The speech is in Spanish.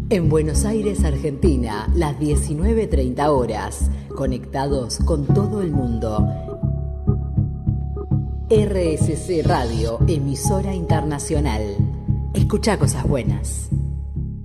En Buenos Aires, Argentina, las 19:30 horas, conectados con todo el mundo. RSC Radio, emisora internacional. Escucha cosas buenas.